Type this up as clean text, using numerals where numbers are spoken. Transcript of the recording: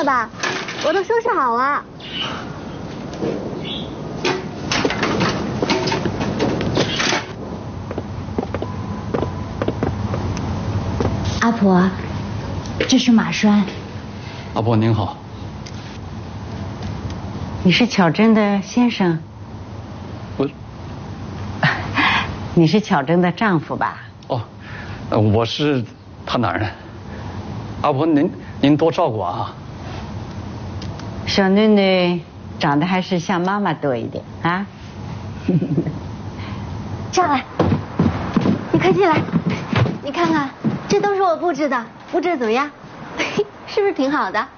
吧？我都收拾好了。 阿婆，这是马栓。 阿婆您好。 你是巧珍的先生？ 我。 你是巧珍的丈夫吧？ 哦，我是她男人。阿婆您多照顾啊。 小囡囡长得还是像妈妈多一点啊。 上来，你快进来，你看看，这都是我布置的，布置得怎么样？是不是挺好的？